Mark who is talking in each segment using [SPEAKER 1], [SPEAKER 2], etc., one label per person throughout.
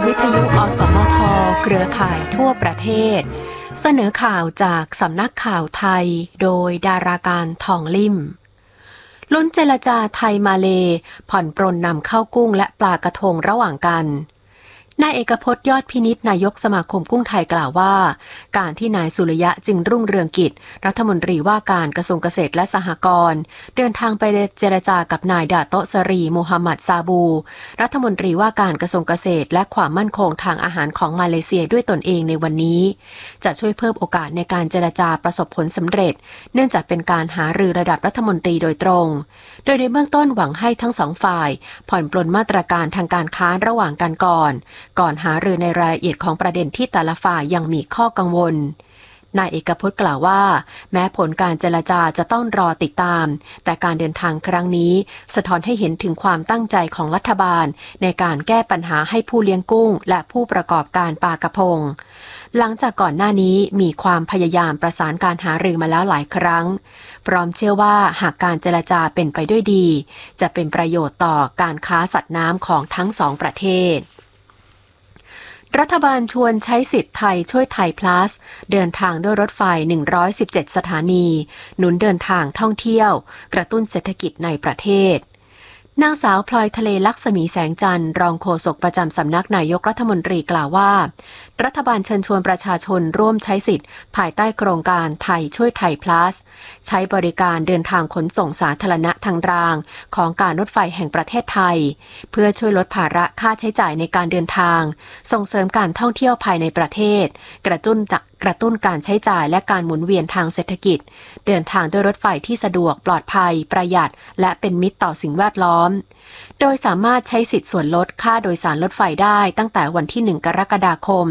[SPEAKER 1] วิทยุอสมทเครือข่ายทั่วประเทศเสนอข่าวจากสำนักข่าวไทยโดยดาราการทองลิ่มลุ้นเจรจาไทยมาเลผ่อนปรนนำเข้ากุ้งและปลากระทงระหว่างกันนายเอกพจน์ยอดพินิจนายกสมาคมกุ้งไทยกล่าวว่าการที่นายสุริยะจึงรุ่งเรืองกิจรัฐมนตรีว่าการกระทรวงเกษตรและสหกรณ์เดินทางไปเจรจากับนายดาโตะสรีมูฮัมหมัดซาบูรัฐมนตรีว่าการกระทรวงเกษตรและความมั่นคงทางอาหารของมาเลเซียด้วยตนเองในวันนี้จะช่วยเพิ่มโอกาสในการเจรจาประสบผลสำเร็จเนื่องจากเป็นการหารือระดับรัฐมนตรีโดยตรงโดยในเบื้องต้นหวังให้ทั้งสองฝ่ายผ่อนปลนมาตรการทางการค้าระหว่างกันก่อนหารือในรายละเอียดของประเด็นที่แต่ละฝ่ายยังมีข้อกังวลนายเอกพจน์กล่าวว่าแม้ผลการเจรจาจะต้องรอติดตามแต่การเดินทางครั้งนี้สะท้อนให้เห็นถึงความตั้งใจของรัฐบาลในการแก้ปัญหาให้ผู้เลี้ยงกุ้งและผู้ประกอบการปลากระพงหลังจากก่อนหน้านี้มีความพยายามประสานการหารือมาแล้วหลายครั้งพร้อมเชื่อว่าหากการเจรจาเป็นไปด้วยดีจะเป็นประโยชน์ต่อการค้าสัตว์น้ำของทั้งสองประเทศรัฐบาลชวนใช้สิทธิ์ไทยช่วยไทย plus เดินทางด้วยรถไฟ117สถานีหนุนเดินทางท่องเที่ยวกระตุ้นเศรษฐกิจในประเทศนางสาวพลอยทะเลลักษมีแสงจันทร์รองโฆษกประจำสำนักนายกรัฐมนตรีกล่าวว่ารัฐบาลเชิญชวนประชาชนร่วมใช้สิทธิ์ภายใต้โครงการไทยช่วยไทย plus ใช้บริการเดินทางขนส่งสาธารณะทางรางของการรถไฟแห่งประเทศไทยเพื่อช่วยลดภาระค่าใช้จ่ายในการเดินทางส่งเสริมการท่องเที่ยวภายในประเทศกระตุ้นการใช้จ่ายและการหมุนเวียนทางเศรษฐกิจเดินทางด้วยรถไฟที่สะดวกปลอดภัยประหยัดและเป็นมิตรต่อสิ่งแวดล้อมโดยสามารถใช้สิทธิส่วนลดค่าโดยสารรถไฟได้ตั้งแต่วันที่1กรกฎาคม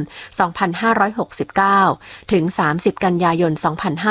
[SPEAKER 1] 2569ถึง30กันยายน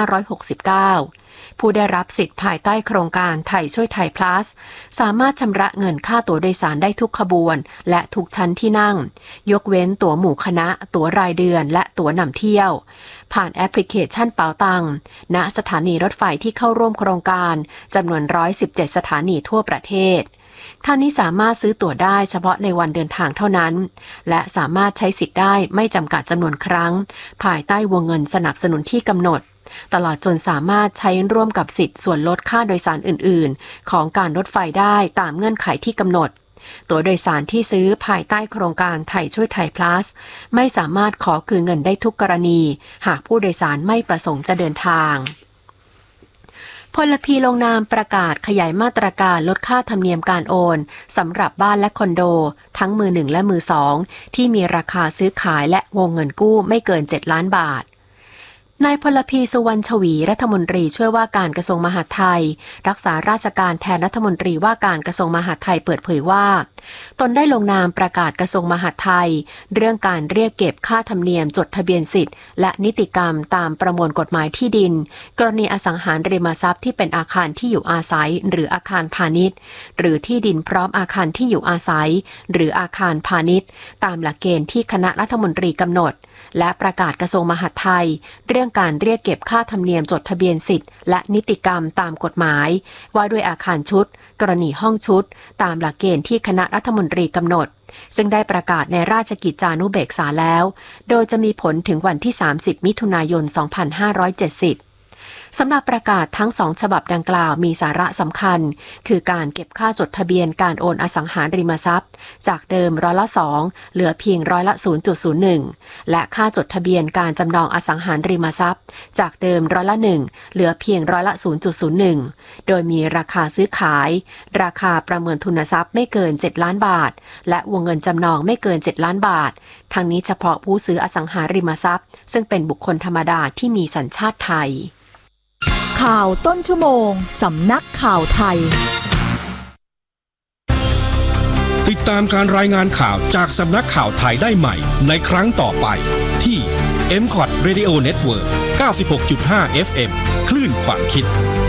[SPEAKER 1] 2569ผู้ได้รับสิทธิ์ภายใต้โครงการไทยช่วยไทย plus สามารถชำระเงินค่าตั๋วโดยสารได้ทุกขบวนและทุกชั้นที่นั่งยกเว้นตั๋วหมู่คณะตั๋วรายเดือนและตั๋วนำเที่ยวผ่านแอปพลิเคชันเป๋าตังณสถานีรถไฟที่เข้าร่วมโครงการจำนวน117สถานีทั่วประเทศท่านนี้สามารถซื้อตั๋วได้เฉพาะในวันเดินทางเท่านั้นและสามารถใช้สิทธิ์ได้ไม่จำกัดจำนวนครั้งภายใต้วงเงินสนับสนุนที่กำหนดตลอดจนสามารถใช้ร่วมกับสิทธิ์ส่วนลดค่าโดยสารอื่นๆของการรถไฟได้ตามเงื่อนไขที่กำหนดตั๋วโดยสารที่ซื้อภายใต้โครงการไทยช่วยไทย plus ไม่สามารถขอคืนเงินได้ทุกกรณีหากผู้โดยสารไม่ประสงค์จะเดินทางพลพีลงนามประกาศขยายมาตรการลดค่าธรรมเนียมการโอนสำหรับบ้านและคอนโดทั้งมือ1และมือ2ที่มีราคาซื้อขายและวงเงินกู้ไม่เกิน7ล้านบาทนายพลพีสุวรรณชวีรัฐมนตรีช่วยว่าการกระทรวงมหาดไทยรักษาราชการแทนรัฐมนตรีว่าการกระทรวงมหาดไทยเปิดเผยว่าตนได้ลงนามประกาศกระทรวงมหาดไทยเรื่องการเรียกเก็บค่าธรรมเนียมจดทะเบียนสิทธิ์และนิติกรรมตามประมวลกฎหมายที่ดินกรณีอสังหาริมทรัพย์ที่เป็นอาคารที่อยู่อาศัยหรืออาคารพาณิชย์หรือที่ดินพร้อมอาคารที่อยู่อาศัยหรืออาคารพาณิชย์ตามหลักเกณฑ์ที่คณะรัฐมนตรีกำหนดและประกาศกระทรวงมหาดไทยเรื่องการเรียกเก็บค่าธรรมเนียมจดทะเบียนสิทธิ์และนิติกรรมตามกฎหมายว่าด้วยอาคารชุดกรณีห้องชุดตามหลักเกณฑ์ที่คณะรัฐมนตรีกำหนดซึ่งได้ประกาศในราชกิจจานุเบกษาแล้วโดยจะมีผลถึงวันที่30มิถุนายน2570สำหรับประกาศทั้ง2ฉบับดังกล่าวมีสาระสำคัญคือการเก็บค่าจดทะเบียนการโอนอสังหาริมทรัพย์จากเดิม2%เหลือเพียง0.01%และค่าจดทะเบียนการจำนองอสังหาริมทรัพย์จากเดิม1%เหลือเพียง0.01%โดยมีราคาซื้อขายราคาประเมินทุนทรัพย์ไม่เกิน7ล้านบาทและวงเงินจำนองไม่เกิน7ล้านบาททั้งนี้เฉพาะผู้ซื้ออสังหาริมทรัพย์ซึ่งเป็นบุคคลธรรมดาที่มีสัญชาติไทย
[SPEAKER 2] ข่าวต้นชั่วโมงสำนักข่าวไทย
[SPEAKER 3] ติดตามการรายงานข่าวจากสำนักข่าวไทยได้ใหม่ในครั้งต่อไปที่ MCOT Radio Network 96.5 FM คลื่นความคิด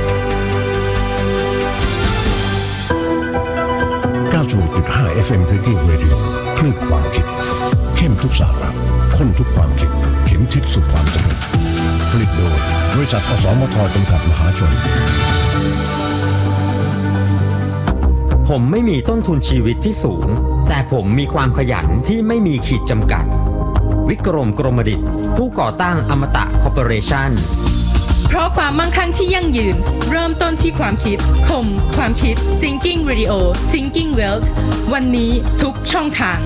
[SPEAKER 4] 96.5 FM Thinking Radio คลื่นความคิดเข้มทุกสาระข้นทุกความคิดเข็มทิศสู่ความสงบผลิตโดยบริษัทอสมทจำกัดมหาชน
[SPEAKER 5] ผมไม่มีต้นทุนชีวิตที่สูงแต่ผมมีความขยันที่ไม่มีขีดจำกัดวิกรมกรมดิษฐ์ผู้ก่อตั้งอมตะคอร์ปอเรชั่น
[SPEAKER 6] เพราะความมั่งคั่งที่ยั่งยืนเริ่มต้นที่ความคิดคมความคิด Thinking Radio Thinking Wealth วันนี้ทุกช่องทาง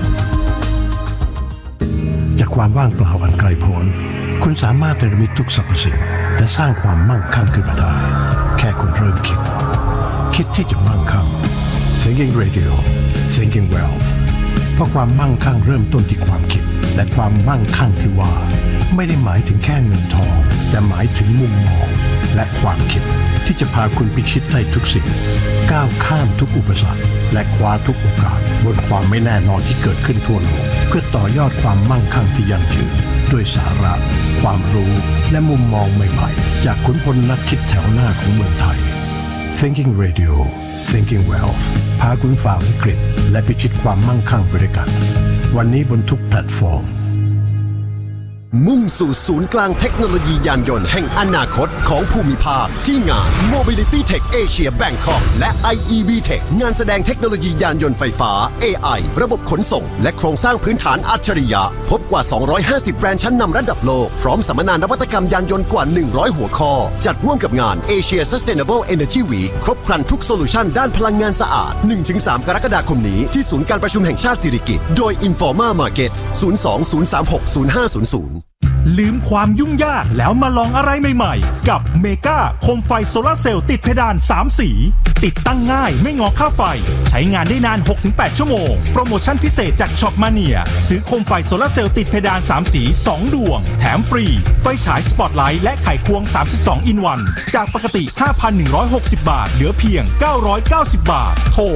[SPEAKER 4] จากความว่างเปล่าอันไกลโพ้นคุณสามารถเนรมิตทุกสรรพสิ่งและสร้างความมั่งคั่งขึ้นมาได้แค่คุณเริ่มคิดที่จะมั่งคั่ง Thinking Radio Thinking Wealth เพราะความมั่งคั่งเริ่มต้นที่ความคิดและความมั่งคั่งที่ว่าไม่ได้หมายถึงแค่เงินทองแต่หมายถึงมุมมองและความคิดที่จะพาคุณพิชิตได้ทุกสิ่งก้าวข้ามทุกอุปสรรคและคว้าทุกโอกาสบนความไม่แน่นอนที่เกิดขึ้นทั่วโลกเพื่อต่อยอดความมั่งคั่งที่ยั่งยืนด้วยสาระความรู้และมุมมองใหม่ๆจากขุนพลนักคิดแถวหน้าของเมืองไทย Thinking Radio Thinking Wealth พาคุณฝ่าวิกฤตและพิชิตความมั่งคั่งไปด้วยกันวันนี้บนทุกแพลตฟอร์ม
[SPEAKER 7] มุ่งสู่ศูนย์กลางเทคโนโลยียานยนต์แห่งอนาคตของภูมิภาคที่งาน Mobility Tech Asia Bangkok และ IEB Tech งานแสดงเทคโนโลยียานยนต์ไฟฟ้า AI ระบบขนส่งและโครงสร้างพื้นฐานอัจฉริยะพบกว่า250แบรนด์ชั้นนำระดับโลกพร้อมสัมมนานวัตกรรมยานยนต์กว่า100หัวข้อจัดร่วมกับงาน Asia Sustainable Energy Week ครบครันทุกโซลูชันด้านพลังงานสะอาด 1-3 กรกฎาคมนี้ที่ศูนย์การประชุมแห่งชาติสิริกิติ์โดย Informa Market 02-036-0500
[SPEAKER 8] ลืมความยุ่งยากแล้วมาลองอะไรใหม่ๆกับเมกาโคมไฟโซลาร์เซลล์ติดเพดาน3สีติดตั้งง่ายไม่งอค่าไฟใช้งานได้นาน 6-8 ชั่วโมงโปรโมชั่นพิเศษจากช็อปมาเนียซื้อโคมไฟโซลาร์เซลล์ติดเพดาน3สี2ดวงแถมฟรีไฟฉายสปอตไลท์และไขควง32 in 1จากปกติ 5,160 บาทเหลือเพียง990 บาทโทร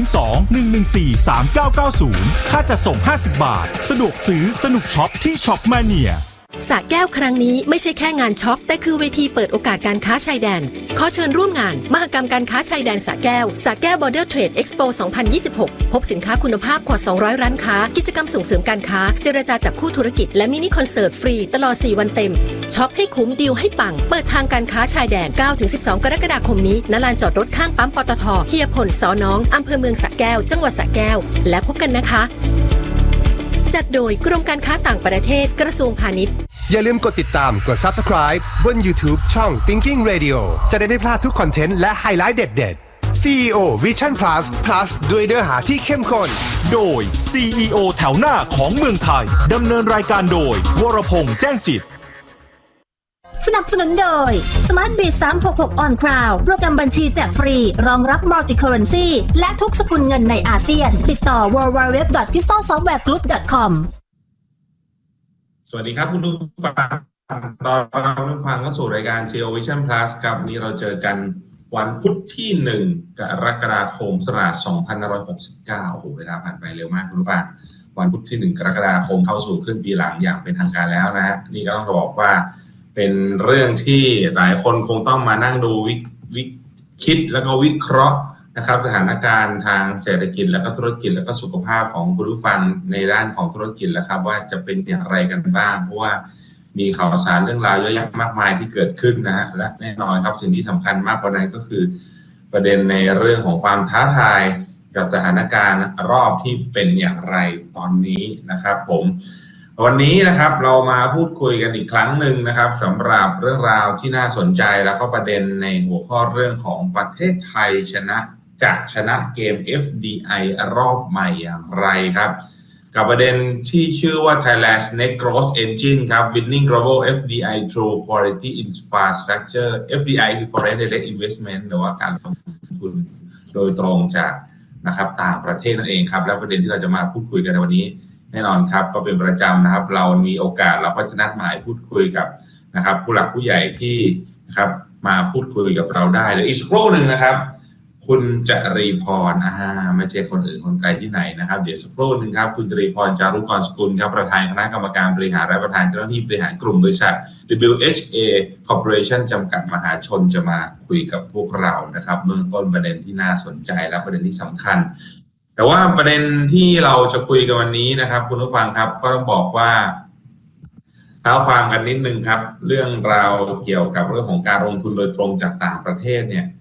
[SPEAKER 8] 02-114-3990 ค่าจัดส่ง50 บาทสะดวกซื้อสนุกช็อปที่ช็อปมาเนีย
[SPEAKER 9] สระแก้วครั้งนี้ไม่ใช่แค่งานช็อปแต่คือเวทีเปิดโอกาสการค้าชายแดนขอเชิญร่วมงานมหกรรมการค้าชายแดนสระแก้ว Border Trade Expo 2026 พบสินค้าคุณภาพกว่า200ร้านค้ากิจกรรมส่งเสริมการค้าเจรจาจับคู่ธุรกิจและมินิคอนเสิร์ตฟรีตลอด4วันเต็มช็อปให้คุ้มดีลให้ปังเปิดทางการค้าชายแดน 9-12 กรกฎาคมนี้ณลานจอดรถข้างปั๊มปตท.เฮียพลสอน้องอำเภอเมืองสระแก้วจังหวัดสระแก้วและพบกันนะคะจัดโดยกรมการค้าต่างประเทศกระทรวงพาณิชย์
[SPEAKER 10] อย่าลืมกดติดตามกด Subscribe บน YouTube ช่อง Thinking Radio จะได้ไม่พลาดทุกคอนเทนต์และไฮไลท์เด็ดๆ CEO Vision Plus ด้วยเนื้อหาที่เข้มข้น
[SPEAKER 8] โดย CEO แถวหน้าของเมืองไทยดำเนินรายการโดยวรพงษ์แจ้งจิต
[SPEAKER 11] สนับสนุนโดย SmartBiz 366 On Cloud โปรแกรมบัญชีแจกฟรีรองรับ Multi Currency และทุกสกุลเงินในอาเซียนติดต่อ www.pistolsoftwaregroup.com
[SPEAKER 12] สวัสดีครับคุณผู้ฟังตอนรับฟังเข้าสู่รายการ CEO Vision Plus ครับนี้เราเจอกันวันพุธที่1กรกฎาคม2569โอ้โหเวลาผ่านไปเร็วมากคุณผู้ฟังวันพุธที่1กรกฎาคมเข้าสู่ครึ่งปีหลังอย่างเป็นทางการแล้วนะฮะนี่ก็ต้องบอกว่าเป็นเรื่องที่หลายคนคงต้องมานั่งดูคิดแล้วก็วิเคราะห์นะครับสถานการณ์ทางเศรษฐกิจแล้วก็ธุรกิจแล้วก็สุขภาพของคุณผู้ฟังในด้านของธุรกิจแล้วครับว่าจะเป็นอย่างไรกันบ้างเพราะว่ามีข่าวสารเรื่องราวเยอะแยะมากมายที่เกิดขึ้นนะฮะและแน่นอนครับสิ่งที่สำคัญมากกว่านั้นก็คือประเด็นในเรื่องของความท้าทายกับสถานการณ์รอบที่เป็นอย่างไรตอนนี้นะครับผมวันนี้นะครับเรามาพูดคุยกันอีกครั้งหนึ่งนะครับสำหรับเรื่องราวที่น่าสนใจแล้วก็ประเด็นในหัวข้อเรื่องของประเทศไทยชนะเกม FDI รอบใหม่อย่างไรครับกับประเด็นที่ชื่อว่า Thailand's Next Growth Engine ครับ Winning Global FDI Through Quality Infrastructure FDI คือ Foreign Direct Investment หรือว่าการลงทุนโดยตรงจากนะครับต่างประเทศนั่นเองครับและประเด็นที่เราจะมาพูดคุยกันในวันนี้แน่นอนครับก็เป็นประจำนะครับเรามีโอกาสเราก็จะนัดหมายพูดคุยกับนะครับผู้หลักผู้ใหญ่ที่นะครับมาพูดคุยกับเราได้เดี๋ยวอีกสักครู่นึงนะครับคุณจรีพรไม่ใช่คนอื่นคนไกลที่ไหนนะครับเดี๋ยวสักครู่นึงครับคุณจรีพรจารุกรสกุลครับประธานคณะกรรมการบริหารและประธานเจ้าหน้าที่บริหารกลุ่มบริษัท WHA Corporation จำกัดมหาชนจะมาคุยกับพวกเรานะครับเบื้องต้นประเด็นที่น่าสนใจและประเด็นที่สำคัญแต่ว่าประเด็นที่เราจะคุยกันวันนี้นะครับคุณผู้ฟังครับก็ต้องบอกว่าเท้าความกันนิดนึงครับเรื่องราวเกี่ยวกับเรื่องของการลงทุนโดยตรงจากต่างประเทศเนี่ยห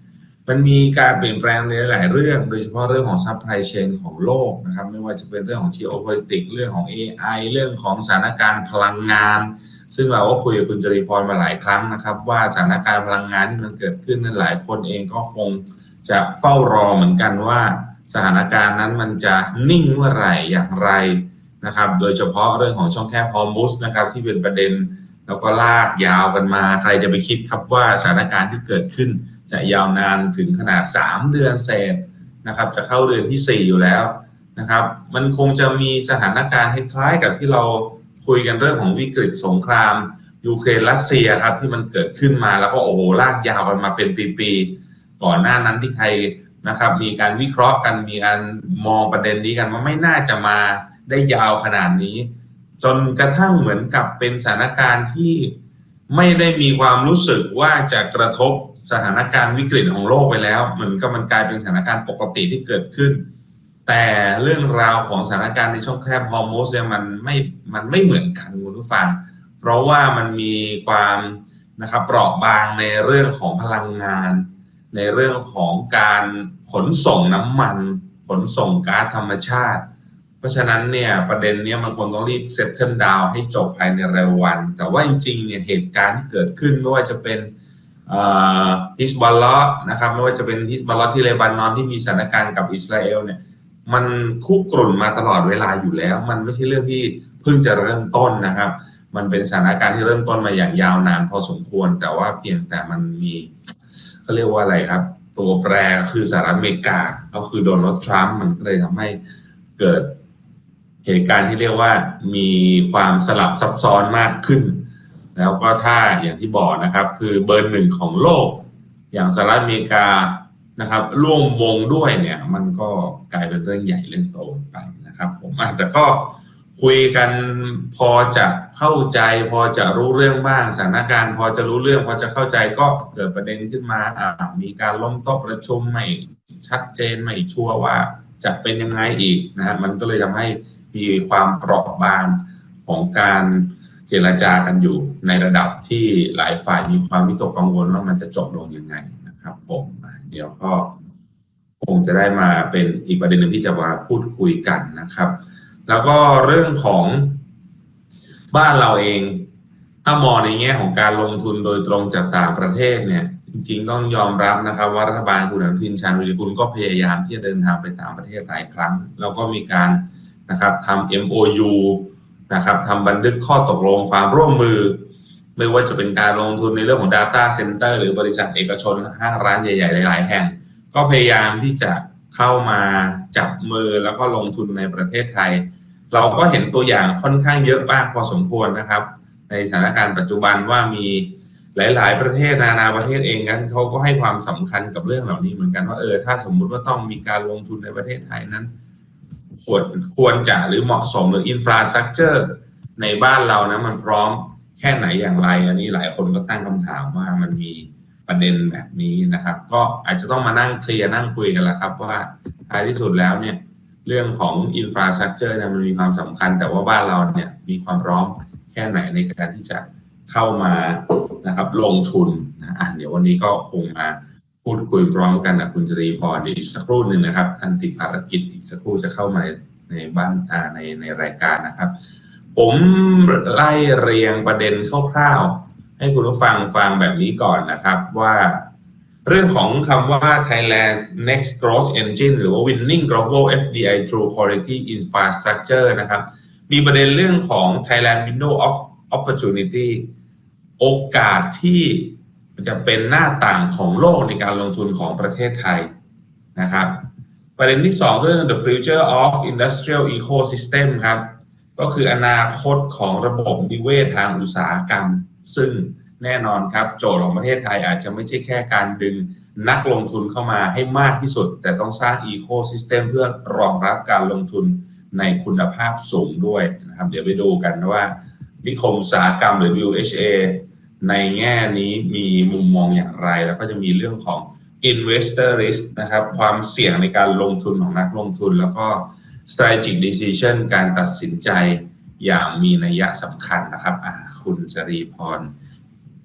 [SPEAKER 12] มันมีการเปลี่ยนแปลงในหลายเรื่องโดยเฉพาะเรื่องของ supply chain ของโลกนะครับไม่ว่าจะเป็นเรื่องของ geopolitics เรื่องของ AI เรื่องของสถานการณ์พลังงานซึ่งเราก็คุยกับคุณจรีพรมาหลายครั้งนะครับว่าสถานการณ์พลังงานที่มันเกิดขึ้นนั้นหลายคนเองก็คงจะเฝ้ารอเหมือนกันว่าสถานการณ์นั้นมันจะนิ่งเมื่อไหร่อย่างไรนะครับโดยเฉพาะเรื่องของช่องแคบฮอร์มุซนะครับที่เป็นประเด็นแล้วก็ลากยาวกันมาใครจะไปคิดครับว่าสถานการณ์ที่เกิดขึ้นจะยาวนานถึงขนาด3เดือนเศษนะครับจะเข้าเดือนที่4อยู่แล้วนะครับมันคงจะมีสถานการณ์คล้ายๆกับที่เราคุยกันเรื่องของวิกฤตสงครามยูเครนรัสเซียครับที่มันเกิดขึ้นมาแล้วก็โอ้โหลากยาวกันมาเป็นปีๆก่อนหน้านั้นที่ใครนะครับมีการวิเคราะห์กันมีการมองประเด็นนี้กันว่าไม่น่าจะมาได้ยาวขนาดนี้จนกระทั่งเหมือนกับเป็นสถานการณ์ที่ไม่ได้มีความรู้สึกว่าจะกระทบสถานการณ์วิกฤตของโลกไปแล้วเหมือนกับมันกลายเป็นสถานการณ์ปกติที่เกิดขึ้นแต่เรื่องราวของสถานการณ์ในช่องแคบฮอร์มุซเนี่ยมันไม่เหมือนกันคุณผู้ฟังเพราะว่ามันมีความนะครับเปราะบางในเรื่องของพลังงานในเรื่องของการขนส่งน้ำมันขนส่งก๊าซธรรมชาติเพราะฉะนั้นเนี่ยประเด็นนี้มันควรต้องรีบเซตเทิลดาวน์ให้จบภายในเร็ววันแต่ว่าจริงๆเนี่ยเหตุการณ์ที่เกิดขึ้นไม่ว่าจะเป็นฮิซบอลเลาะห์นะครับไม่ว่าจะเป็นฮิซบอลเลาะห์ที่เลบานอนที่มีสถานการณ์กับอิสราเอลเนี่ยมันคุกรุ่นมาตลอดเวลาอยู่แล้วมันไม่ใช่เรื่องที่เพิ่งจะเริ่มต้นนะครับมันเป็นสถานการณ์ที่เริ่มต้นมาอย่างยาวนานพอสมควรแต่ว่าเพียงแต่มันมีเขาเรียกว่าอะไรครับตัวแปรคือสหรัฐอเมริกาก็คือโดนัลด์ทรัมป์มันก็เลยทำให้เกิดเหตุการณ์ที่เรียกว่ามีความสลับซับซ้อนมากขึ้นแล้วก็ถ้าอย่างที่บอกนะครับคือเบอร์หนึ่งของโลกอย่างสหรัฐอเมริกานะครับร่วมวงด้วยเนี่ยมันก็กลายเป็นเรื่องใหญ่เรื่องโตไปนะครับผมแต่ก็คุยกันพอจะเข้าใจพอจะรู้เรื่องบ้างสถานการณ์พอจะรู้เรื่องพอจะเข้าใจก็เกิดประเด็นขึ้นมามีการล้มโต๊ะประชุมไม่ชัดเจนไม่ชัวร์ว่าจะเป็นยังไงอีกนะฮะมันก็เลยทำให้มีความเปราะบางของการเจรจากันอยู่ในระดับที่หลายฝ่ายมีความวิตกกังวลว่ามันจะจบลงยังไงนะครับผมเดี๋ยวก็คงจะได้มาเป็นอีกประเด็นหนึ่งที่จะมาพูดคุยกันนะครับแล้วก็เรื่องของบ้านเราเองถ้ามองในแง่ของการลงทุนโดยตรงจากต่างประเทศเนี่ยจริงๆต้องยอมรับนะครับว่ารัฐบาลคุณอนุทินชาญวีรกูลก็พยายามที่จะเดินทางไปต่างประเทศหลายครั้งแล้วก็มีการนะครับทำ MOU นะครับทำบันทึกข้อตกลงความร่วมมือไม่ว่าจะเป็นการลงทุนในเรื่องของ Data Center หรือบริษัทเอกชนห้างร้านใหญ่ๆหลายๆแห่งก็พยายามที่จะเข้ามาจับมือแล้วก็ลงทุนในประเทศไทยเราก็เห็นตัวอย่างค่อนข้างเยอะมากพอสมควรนะครับในสถานการณ์ปัจจุบันว่ามีหลายๆประเทศนานาประเทศเองนั้นเขาก็ให้ความสำคัญกับเรื่องเหล่านี้เหมือนกันว่าถ้าสมมุติว่าต้องมีการลงทุนในประเทศไทยนั้นควรจะหรือเหมาะสมหรืออินฟราสตรัคเจอร์ในบ้านเรานะมันพร้อมแค่ไหนอย่างไรอันนี้หลายคนก็ตั้งคำถามว่ามันมีประเด็นแบบนี้นะครับก็อาจจะต้องมานั่งเคลียร์นั่งคุยกันละครับว่าท้ายที่สุดแล้วเนี่ยเรื่องของอินฟราสตรัคเจอร์เนี่ยมันมีความสำคัญแต่ว่าบ้านเราเนี่ยมีความพร้อมแค่ไหนในการที่จะเข้ามานะครับลงทุนนะเดี๋ยววันนี้ก็คงมาพูดคุยพร้อมกันกับคุณจรีพรอีกสักครู่หนึ่งนะครับท่านติดภารกิจอีกสักครู่จะเข้ามาในบ้านในรายการนะครับผมไล่เรียงประเด็นคร่าวๆให้คุณผู้ฟังฟังแบบนี้ก่อนนะครับว่าเรื่องของคำว่า Thailand's Next Growth Engine หรือว่า Winning Global FDI Through Quality Infrastructure นะครับมีประเด็นเรื่องของ Thailand Window of Opportunity โอกาสที่จะเป็นหน้าต่างของโลกในการลงทุนของประเทศไทยนะครับประเด็นที่2เรื่อง The Future of Industrial Ecosystem ครับก็คืออนาคตของระบบนิเวศทางอุตสาหกรรมซึ่งแน่นอนครับโจทย์ของประเทศไทยอาจจะไม่ใช่แค่การดึงนักลงทุนเข้ามาให้มากที่สุดแต่ต้องสร้าง Ecosystem เพื่อรองรับการลงทุนในคุณภาพสูงด้วยนะครับเดี๋ยวไปดูกันว่านิคมอุตสาหกรรมหรือ WHA ในแง่นี้มีมุมมองอย่างไรแล้วก็จะมีเรื่องของ investor risk นะครับความเสี่ยงในการลงทุนของนักลงทุนแล้วก็ strategic decision การตัดสินใจอย่างมีนัยสำคัญนะครับคุณจรีพร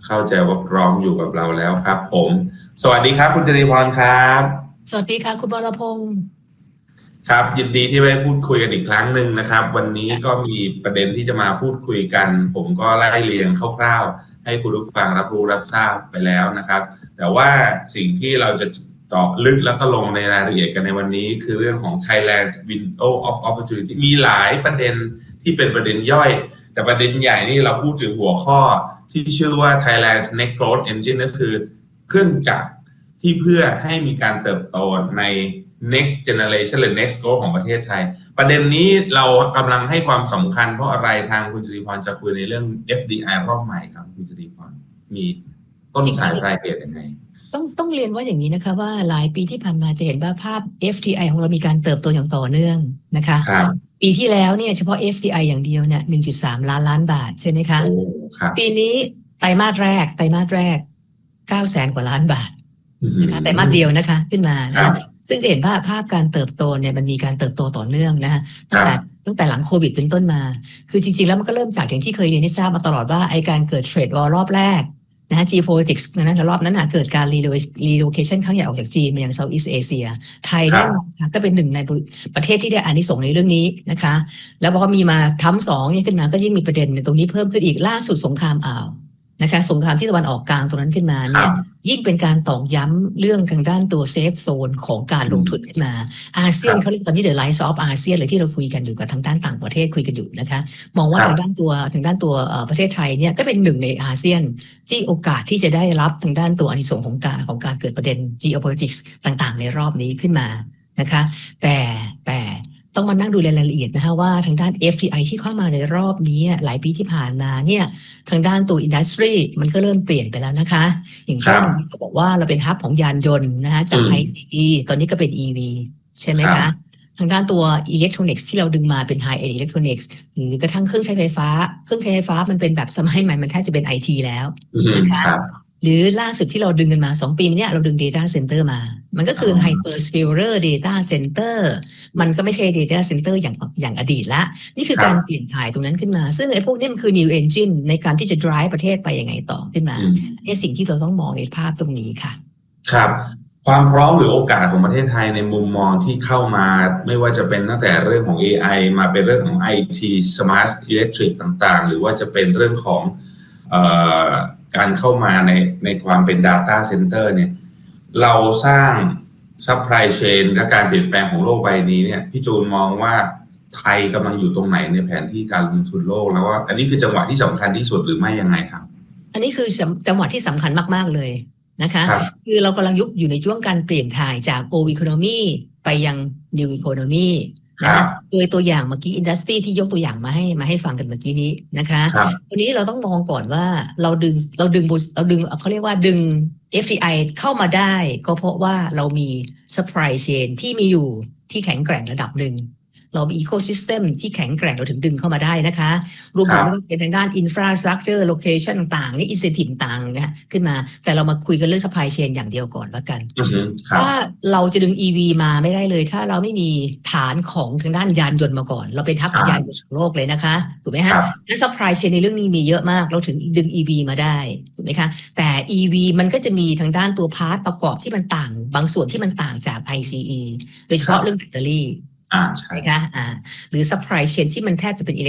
[SPEAKER 12] เข้าใจว่าพร้อมอยู่กับเราแล้วครับผมสวัสดีครับคุณจริพรครับ
[SPEAKER 13] สวัสดีค่ะคุณบรพงศ์
[SPEAKER 12] ครับยินดีที่ได้พูดคุยกันอีกครั้งหนึ่งนะครับวันนี้ก็มีประเด็นที่จะมาพูดคุยกันผมก็ไล่เรียงคร่าวๆให้คุณผู้ฟังรับรู้รับทราบไปแล้วนะครับแต่ว่าสิ่งที่เราจะเจาะลึกแล้วก็ลงในรายละเอียดกันในวันนี้คือเรื่องของ Thailand's Window of Opportunity มีหลายประเด็นที่เป็นประเด็นย่อยแต่ประเด็นใหญ่นี่เราพูดถึงหัวข้อที่ชื่อว่า Thailand's Next Growth Engine ก็คือเครื่องจักรที่เพื่อให้มีการเติบโตใน next generation หรือ next growth ของประเทศไทยประเด็นนี้เรากำลังให้ความสำคัญเพราะอะไรทางคุณจริพรจะคุยในเรื่อง FDI รอบใหม่ครับคุณจริพรมีต้นสายปลายเหตุยังไง
[SPEAKER 13] ต้องเรียนว่าอย่างนี้นะคะว่าหลายปีที่ผ่านมาจะเห็นว่าภาพ FDI ของเรามีการเติบโตอย่างต่อเนื่องนะคะปีที่แล้วเนี่ยเฉพาะ FDI อย่างเดียวเนี่ย 1.3 ล้านบาทใช่ไหมคะปีนี้ไตรมาสแรก 900,000 กว่าล้านบาทนะคะไตรมาสเดียวนะคะขึ้นมานะซึ่งจะเห็นภาพการเติบโตเนี่ยมันมีการเติบโตต่อเนื่องนะคะตั้งแต่หลังโควิดเป็นต้นมาคือจริงๆแล้วมันก็เริ่มจากอย่างที่เคยเรียนให้ทราบมาตลอดว่าไอการเกิดเทรดวอร์รอบแรกนะฮะ geopolitics นั้นรอบนั้นเกิดการ relocation ครั้งใหญ่ออกจากจีนมายัง Southeast Asia ไทยได้ก็เป็นหนึ่งในประเทศที่ได้อานิสงส์ในเรื่องนี้นะคะแล้วพอมีมาทำ2นี่ขึ้นมาก็ยิ่งมีประเด็นในตรงนี้เพิ่มขึ้นอีกล่าสุดสงครามอ่าวนะคะสงครามที่ตะวันออกกลางตรงนั้นขึ้นมาเนี่ยยิ่งเป็นการตอกย้ำเรื่องทางด้านตัวเซฟโซนของการลงทุนขึ้นมาอาเซียนเขาเรียกตอนนี้ The Rise of ASEAN เลยที่เราคุยกันอยู่กับทางด้านต่างประเทศคุยกันอยู่นะคะมองว่าทางด้านตัวประเทศไทยเนี่ยก็เป็นหนึ่งในอาเซียนที่โอกาสที่จะได้รับทางด้านตัวอานิสงส์ของการเกิดประเด็น geopolitics ต่างๆในรอบนี้ขึ้นมานะคะแต่ต้องมานั่งดูรายละเอียดนะคะว่าทางด้าน FDI ที่เข้ามาในรอบนี้หลายปีที่ผ่านมาเนี่ยทางด้านตัวอินดัสทรีมันก็เริ่มเปลี่ยนไปแล้วนะคะอย่างเช่นเขาบอกว่าเราเป็นฮับของยานยนต์นะคะจาก ICE ตอนนี้ก็เป็น EV ใช่ไหมคะทางด้านตัวอิเล็กทรอนิกส์ที่เราดึงมาเป็น High End Electronics หรือกระทั่งเครื่องใช้ไฟฟ้ามันเป็นแบบสมัยใหม่มันแทบจะเป็น IT แล้วนะคะหรือล่าสุดที่เราดึงกันมา2ปีเนี่ยเราดึง Data Center มามันก็คือ Hyperscaler Data Center มันก็ไม่ใช่ Data Center อย่างอดีตละนี่คือการเปลี่ยนถ่ายตรงนั้นขึ้นมาซึ่งไอ้พวกนี้มันคือ New Engine ในการที่จะ drive ประเทศไปยังไงต่อขึ้นมานี่สิ่งที่เราต้องมองในภาพตรงนี้ค่ะ
[SPEAKER 12] ครับความพร้อมหรือโอกาสของประเทศไทยในมุมมองที่เข้ามาไม่ว่าจะเป็นตั้งแต่เรื่องของ AI มาเป็นเรื่องของ IT Smart Electric ต่างๆหรือว่าจะเป็นเรื่องของการเข้ามาในความเป็น Data Center เนี่ยเราสร้าง Supply Chain และการเปลี่ยนแปลงของโลกใบนี้เนี่ยพี่จูนมองว่าไทยกำลังอยู่ตรงไหนในแผนที่การลงทุนโลกแล้วว่าอันนี้คือจังหวะที่สำคัญที่สุดหรือไม่ยังไงครับ
[SPEAKER 13] อันนี้คือจังหวะที่สำคัญมากๆเลยนะคะคือเรากำลังอยู่ในช่วงการเปลี่ยนถ่ายจาก Old Economy ไปยัง New Economyนะโดยตัวอย่างเมื่อกี้อินดัสทรีที่ยกตัวอย่างมาให้ฟังกันเมื่อกี้นี้นะคะวันนี้เราต้องมองก่อนว่าเราดึงเขาเรียกว่าดึง FDI เข้ามาได้ก็เพราะว่าเรามี supply chain ที่มีอยู่ที่แข็งแกร่งระดับหนึ่งเรามี ecosystem ที่แข็งแกร่งเราถึงดึงเข้ามาได้นะคะรวมถึงไม่ว่าจะเป็นทางด้าน infrastructure location ต่างๆนี่ incentive ต่างๆนะขึ้นมาแต่เรามาคุยกันเรื่อง supply chain อย่างเดียวก่อนแล้วกันถ้าเราจะดึง EV มาไม่ได้เลยถ้าเราไม่มีฐานของทางด้านยานยนต์มาก่อนเราเป็นทัพของยานยนต์ของโลกเลยนะคะถูกไหมฮะงั้น supply chain ในเรื่องนี้มีเยอะมากเราถึงดึง EV มาได้ถูกไหมคะแต่ EV มันก็จะมีทางด้านตัวพาร์ทประกอบที่มันต่างบางส่วนที่มันต่างจาก ICE โดยเฉพาะเรื่องแบตเตอรี่ใช่ไหมคะหรือ supply chain ที่มันแทบจะเป็น